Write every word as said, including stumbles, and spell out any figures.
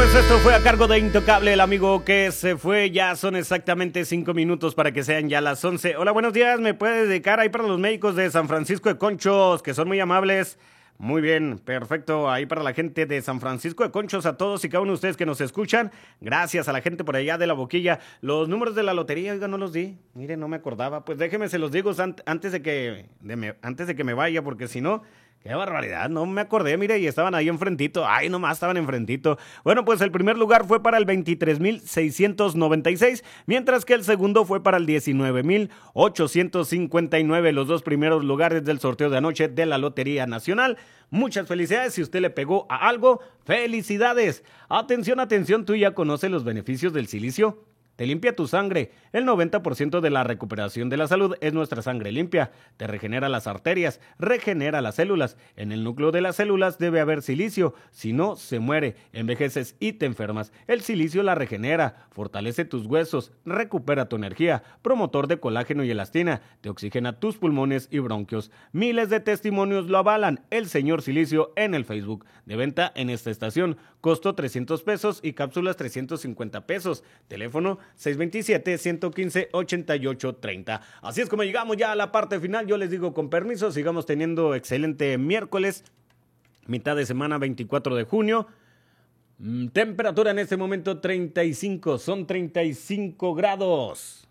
pues esto fue a cargo de Intocable, el amigo que se fue. Ya son exactamente cinco minutos para que sean ya las once. Hola, buenos días. ¿Me puede dedicar ahí para los médicos de San Francisco de Conchos, que son muy amables? Muy bien, perfecto. Ahí para la gente de San Francisco de Conchos, a todos y cada uno de ustedes que nos escuchan. Gracias a la gente por allá de La Boquilla. Los números de la lotería, oiga, no los di. Mire, no me acordaba. Pues déjeme, se los digo antes de que, de me, antes de que me vaya, porque si no... ¡Qué barbaridad! No me acordé, mire, y estaban ahí enfrentito. ¡Ay, nomás estaban enfrentito! Bueno, pues el primer lugar fue para el veintitrés mil seiscientos noventa y seis, mientras que el segundo fue para el diecinueve mil ochocientos cincuenta y nueve, los dos primeros lugares del sorteo de anoche de la Lotería Nacional. Muchas felicidades, si usted le pegó a algo, ¡felicidades! Atención, atención, ¿tú ya conoces los beneficios del silicio? Te limpia tu sangre. El noventa por ciento de la recuperación de la salud es nuestra sangre limpia. Te regenera las arterias, regenera las células. En el núcleo de las células debe haber silicio. Si no, se muere, envejeces y te enfermas. El silicio la regenera, fortalece tus huesos, recupera tu energía, promotor de colágeno y elastina, te oxigena tus pulmones y bronquios. Miles de testimonios lo avalan. El señor Silicio en el Facebook. De venta en esta estación. Costo trescientos pesos y cápsulas trescientos cincuenta pesos. Teléfono seis dos siete, uno uno cinco, ocho ocho tres cero. Así es como llegamos ya a la parte final. Yo les digo con permiso, sigamos teniendo excelente miércoles, mitad de semana, veinticuatro de junio. Temperatura en este momento treinta y cinco, son treinta y cinco grados.